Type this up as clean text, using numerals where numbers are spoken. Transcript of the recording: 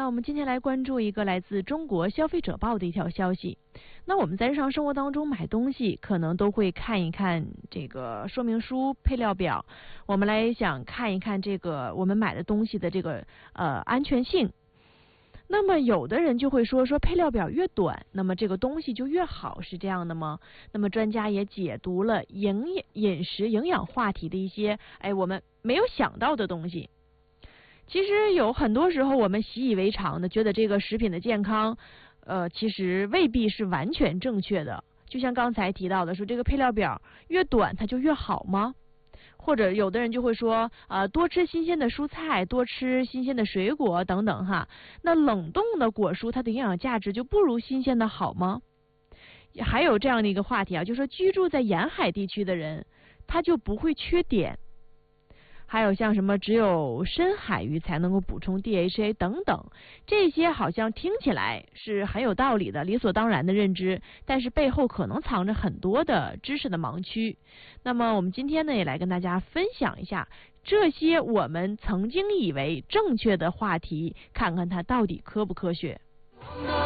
我们今天来关注一个来自中国消费者报的一条消息。那我们在日常生活当中买东西，可能都会看一看这个说明书、配料表，我们来想看一看这个我们买的东西的这个安全性。那么有的人就会说配料表越短，那么这个东西就越好，是这样的吗？那么专家也解读了饮食营养话题的一些我们没有想到的东西。其实有很多时候我们习以为常的，觉得这个食品的健康其实未必是完全正确的。就像刚才提到的，说这个配料表越短它就越好吗？或者有的人就会说多吃新鲜的蔬菜，多吃新鲜的水果等等哈。那冷冻的果蔬它的营养价值就不如新鲜的好吗？还有这样的一个话题就是说居住在沿海地区的人他就不会缺碘。还有像什么只有深海鱼才能够补充 DHA 等等，这些好像听起来是很有道理的，理所当然的认知，但是背后可能藏着很多的知识的盲区。那么我们今天呢，也来跟大家分享一下这些我们曾经以为正确的话题，看看它到底科不科学。